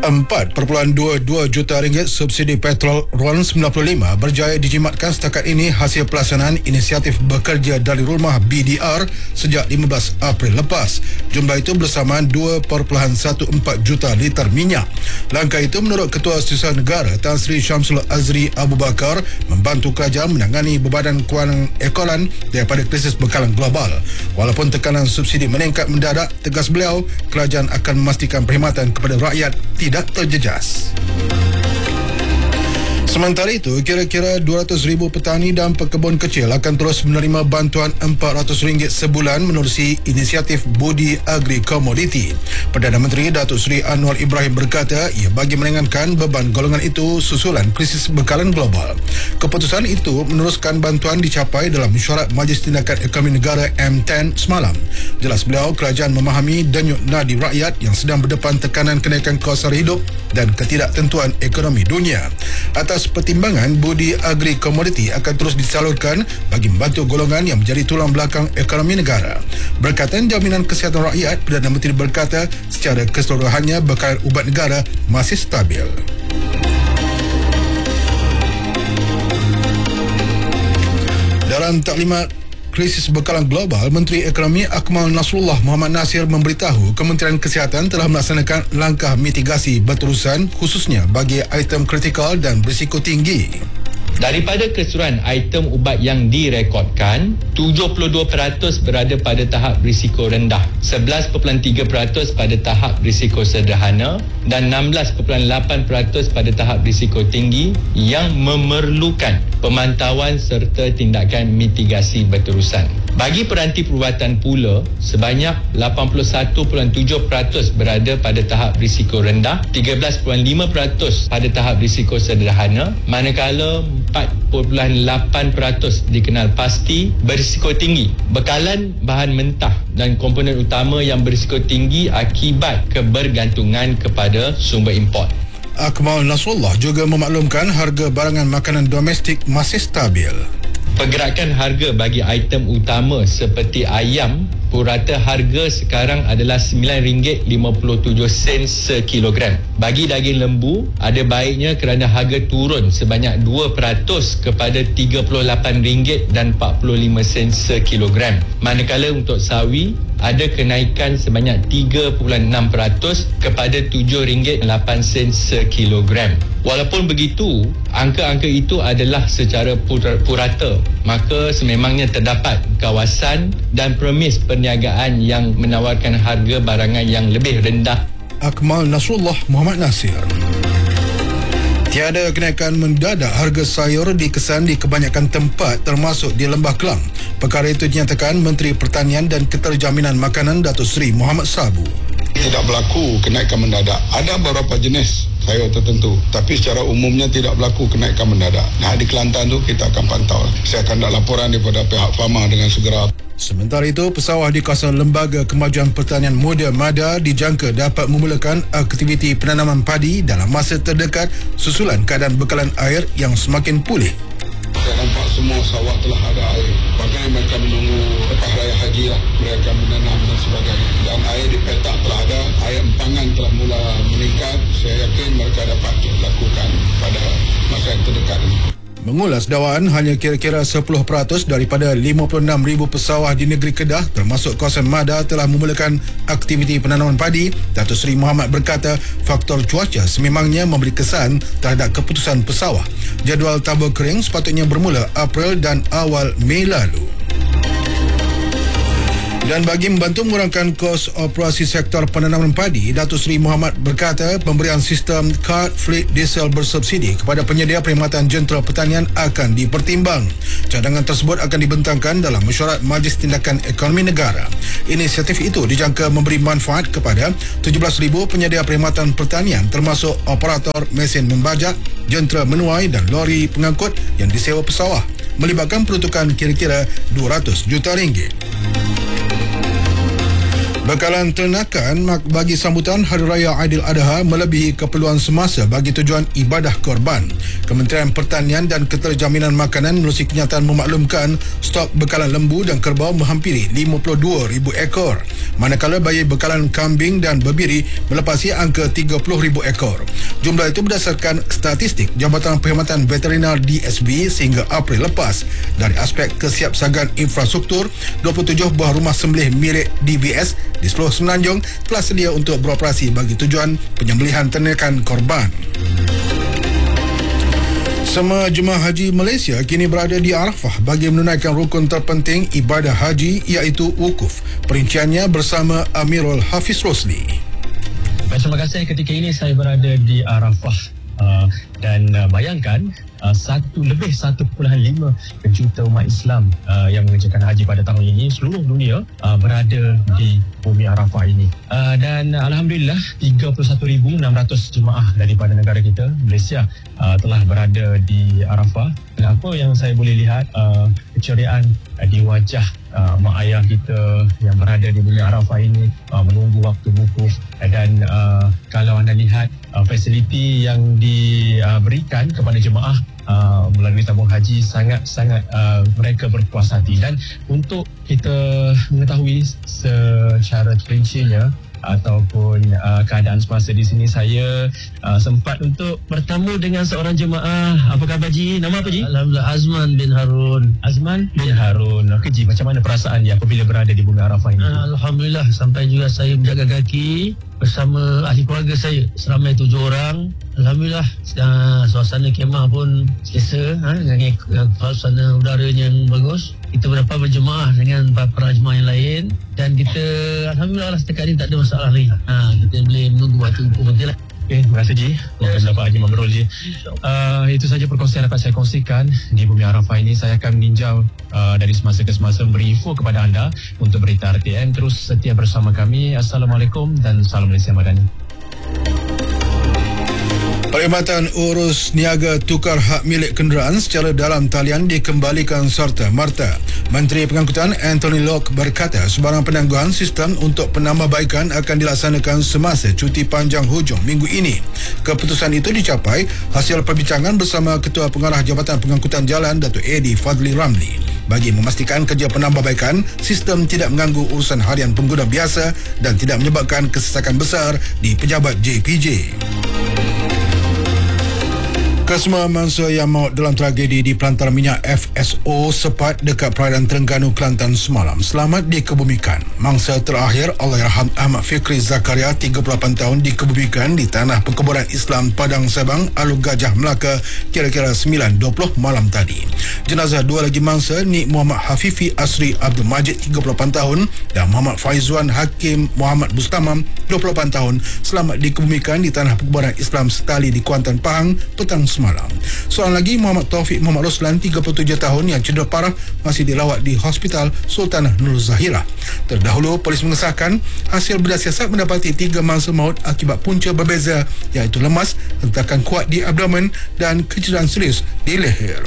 4.22 juta ringgit subsidi petrol RON 95 berjaya dijimatkan setakat ini hasil pelaksanaan inisiatif bekerja dari rumah BDR sejak 15 April lepas. Jumlah itu bersamaan 2.14 juta liter minyak. Langkah itu menurut Ketua Setiausaha Negara Tan Sri Syamsul Azri Abu Bakar membantu kerajaan menangani bebanan kewangan ekolan daripada krisis bekalan global. Walaupun tekanan subsidi meningkat mendadak, tegas beliau, kerajaan akan memastikan perkhidmatan kepada rakyat tidak terjejas. Sementara itu, kira-kira 200,000 petani dan pekebun kecil akan terus menerima bantuan RM400 sebulan menerusi inisiatif Budi Agri Komoditi. Perdana Menteri Datuk Seri Anwar Ibrahim berkata ia bagi meringankan beban golongan itu susulan krisis bekalan global. Keputusan itu meneruskan bantuan dicapai dalam mesyuarat Majlis Tindakan Ekonomi Negara M10 semalam. Jelas beliau, kerajaan memahami denyut nadi rakyat yang sedang berdepan tekanan kenaikan kos sara hidup dan ketidaktentuan ekonomi dunia. Atas pertimbangan, Budi Agri Komoditi akan terus disalurkan bagi membantu golongan yang menjadi tulang belakang ekonomi negara. Berkaitan jaminan kesihatan rakyat, Perdana Menteri berkata secara keseluruhannya bekalan ubat negara masih stabil. Dalam taklimat krisis bekalan global, Menteri Ekonomi Akmal Nasrullah Mohamad Nasir memberitahu Kementerian Kesihatan telah melaksanakan langkah mitigasi berterusan khususnya bagi item kritikal dan berisiko tinggi. Daripada keseluruhan item ubat yang direkodkan, 72% berada pada tahap risiko rendah, 11.3% pada tahap risiko sederhana dan 16.8% pada tahap risiko tinggi yang memerlukan pemantauan serta tindakan mitigasi berterusan. Bagi peranti perubatan pula, sebanyak 81.7% berada pada tahap risiko rendah, 13.5% pada tahap risiko sederhana, manakala 4.8% dikenal pasti berisiko tinggi. Bekalan bahan mentah dan komponen utama yang berisiko tinggi akibat kebergantungan kepada sumber import. Akmal Nasrullah juga memaklumkan harga barangan makanan domestik masih stabil. Pergerakan harga bagi item utama seperti ayam, purata harga sekarang adalah RM9.57 sekilogram. Bagi daging lembu, ada baiknya kerana harga turun sebanyak 2% kepada RM38.45 sekilogram. Manakala untuk sawi, ada kenaikan sebanyak 3.6% kepada RM7.08 sekilogram. Walaupun begitu, angka-angka itu adalah secara purata, maka sememangnya terdapat kawasan dan premis perniagaan yang menawarkan harga barangan yang lebih rendah. Akmal Nasrullah Mohamad Nasir. Tiada kenaikan mendadak harga sayur dikesan di kebanyakan tempat termasuk di Lembah Kelang. Perkara itu dinyatakan Menteri Pertanian dan Keterjaminan Makanan Datuk Seri Muhammad Sabu. Tidak berlaku kenaikan mendadak. Ada beberapa jenis sayur tertentu, tapi secara umumnya tidak berlaku kenaikan mendadak. Nah, di Kelantan tu kita akan pantau. Saya akan ada laporan daripada pihak Fama dengan segera. Sementara itu, pesawah di kawasan Lembaga Kemajuan Pertanian Muda MADA dijangka dapat memulakan aktiviti penanaman padi dalam masa terdekat susulan keadaan bekalan air yang semakin pulih. Saya nampak semua sawah telah ada air. Bahkan mereka menunggu lepas raya haji lah. Mereka menanam dan sebagainya. Dan air di petak telah ada. Air empangan telah mula meningkat. Saya yakin mereka dapat lakukan pada masa yang terdekat ini. Mengulas dakwaan, hanya kira-kira 10% daripada 56,000 pesawah di negeri Kedah termasuk kawasan MADA telah memulakan aktiviti penanaman padi. Datuk Seri Muhammad berkata faktor cuaca sememangnya memberi kesan terhadap keputusan pesawah. Jadual tabur kering sepatutnya bermula April dan awal Mei lalu. Dan bagi membantu mengurangkan kos operasi sektor penanaman padi, Datuk Seri Muhammad berkata pemberian sistem kad fleet diesel bersubsidi kepada penyedia perkhidmatan jentera pertanian akan dipertimbang. Cadangan tersebut akan dibentangkan dalam mesyuarat Majlis Tindakan Ekonomi Negara. Inisiatif itu dijangka memberi manfaat kepada 17,000 penyedia perkhidmatan pertanian termasuk operator mesin membajak, jentera menuai dan lori pengangkut yang disewa pesawah, melibatkan peruntukan kira-kira RM200 juta. Bekalan ternakan bagi sambutan Hari Raya Aidil Adha melebihi keperluan semasa bagi tujuan ibadah korban. Kementerian Pertanian dan Keterjaminan Makanan menerusi kenyataan memaklumkan stok bekalan lembu dan kerbau menghampiri 52,000 ekor. Manakala bagi bekalan kambing dan bebiri melepasi angka 30,000 ekor. Jumlah itu berdasarkan statistik Jabatan Perkhidmatan Veterinar DSB sehingga April lepas. Dari aspek kesiapsagaan infrastruktur, 27 buah rumah sembelih milik DBS di seluruh Semenanjung telah sedia untuk beroperasi bagi tujuan penyembelihan ternakan korban. Semua jemaah haji Malaysia kini berada di Arafah bagi menunaikan rukun terpenting ibadah haji iaitu wukuf. Perinciannya bersama Amirul Hafiz Rosli. Terima kasih. Ketika ini saya berada di Arafah dan bayangkan 1.5 juta umat Islam yang mengerjakan haji pada tahun ini, seluruh dunia berada di bumi Arafah ini, dan Alhamdulillah 31,600 jemaah daripada negara kita Malaysia telah berada di Arafah. Dan apa yang saya boleh lihat, keceriaan di wajah mak ayah kita yang berada di bumi Arafah ini menunggu waktu wukuf. Dan kalau anda lihat fasiliti yang diberikan kepada jemaah melalui tabung haji, sangat-sangat mereka berpuas hati. Dan untuk kita mengetahui secara perincinya ataupun keadaan semasa di sini, saya sempat untuk bertemu dengan seorang jemaah. Apa khabar Ji? Nama apa Ji? Alhamdulillah, Azman bin Harun. Azman bin Harun. Okey Ji, macam mana perasaan dia apabila berada di bumi Arafah ini? Alhamdulillah, sampai juga saya berjaga kaki bersama ahli keluarga saya seramai 7 orang. Alhamdulillah, suasana kemah pun selesa, dengan suasana udaranya yang bagus. Kita berdapat berjemaah dengan para jemaah yang lain, dan kita Alhamdulillah setakat ini tak ada masalah lagi. Kita boleh menunggu waktu wukuf nanti lah. Okay, terima kasih Ji. Mungkin dapat Haji Mabrul Ji. Itu saja perkongsian dapat saya kongsikan di bumi Arafah ini. Saya akan meninjau dari semasa ke semasa, beri info kepada anda untuk berita RTM. Terus setia bersama kami. Assalamualaikum dan salam Malaysia Madani. Perkhidmatan urus niaga tukar hak milik kenderaan secara dalam talian dikembalikan serta merta. Menteri Pengangkutan Anthony Locke berkata sebarang penangguhan sistem untuk penambahbaikan akan dilaksanakan semasa cuti panjang hujung minggu ini. Keputusan itu dicapai hasil perbincangan bersama Ketua Pengarah Jabatan Pengangkutan Jalan Datuk Edi Fadli Ramli bagi memastikan kerja penambahbaikan sistem tidak mengganggu urusan harian pengguna biasa dan tidak menyebabkan kesesakan besar di pejabat JPJ. Kesemua mangsa yang maut dalam tragedi di pelantar minyak FSO Sepat dekat perairan Terengganu, Kelantan semalam selamat dikebumikan. Mangsa terakhir Allahyarham Ahmad Fikri Zakaria 38 tahun dikebumikan di tanah perkuburan Islam Padang Sabang, Alur Gajah, Melaka kira-kira 9.20 malam tadi. Jenazah dua lagi mangsa, Nik Muhammad Hafifi Asri Abdul Majid 38 tahun dan Muhammad Faizuan Hakim Muhammad Bustamam 28 tahun selamat dikebumikan di tanah perkuburan Islam Setali di Kuantan, Pahang petang semalam. Seorang lagi, Muhammad Taufik Muhammad Roslan 37 tahun yang cedera parah masih dirawat di Hospital Sultanah Nur Zahirah. Terdahulu polis mengesahkan hasil bedah siasat mendapati 3 mangsa maut akibat punca berbeza, iaitu lemas, hentakan kuat di abdomen dan kecederaan serius di leher.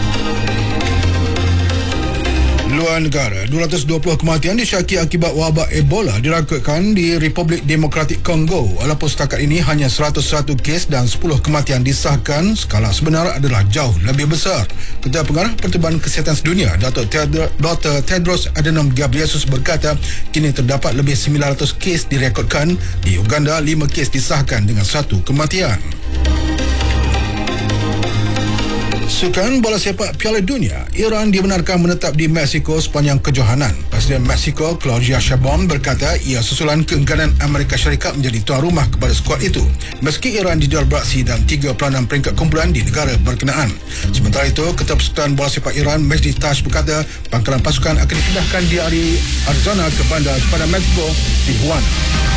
Luar negara, 220 kematian disyaki akibat wabak Ebola dirakamkan di Republik Demokratik Kongo. Walaupun setakat ini hanya 101 kes dan 10 kematian disahkan, skala sebenar adalah jauh lebih besar. Ketua Pengarah Pertubuhan Kesihatan Sedunia, Dr. Tedros Adhanom Ghebreyesus berkata kini terdapat lebih 900 kes direkodkan. Di Uganda, 5 kes disahkan dengan 1 kematian. Sukan bola sepak Piala Dunia, Iran dibenarkan menetap di Mexico sepanjang kejohanan. Presiden Mexico Claudia Sheinbaum berkata ia susulan keengganan Amerika Syarikat menjadi tuan rumah kepada skuad itu, meski Iran dijual beraksi dan 3 peranan peringkat kumpulan di negara berkenaan. Sementara itu, Ketua Persekutuan Bola Sepak Iran Majdi Tash berkata pangkalan pasukan akan dipindahkan di Arizona ke bandar sepadan Mexico, Tijuana.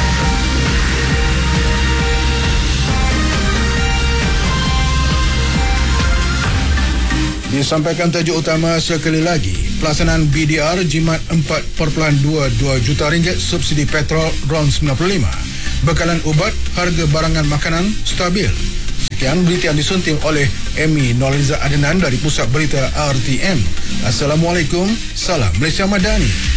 Disampaikan tajuk utama sekali lagi. Pelaksanaan BDR jimat 4.22 juta ringgit subsidi petrol RON 95. Bekalan ubat, harga barangan makanan stabil. Sekian berita yang disunting oleh Emi Noliza Adnan dari Pusat Berita RTM. Assalamualaikum, salam Malaysia Madani.